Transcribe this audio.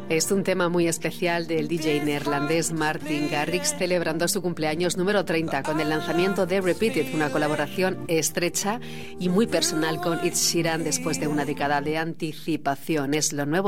Es un tema muy especial del DJ neerlandés Martin Garrix, celebrando su cumpleaños número 30 con el lanzamiento de Repeated, una colaboración estrecha y muy personal con Ed Sheeran después de una década de anticipación. Es lo nuevo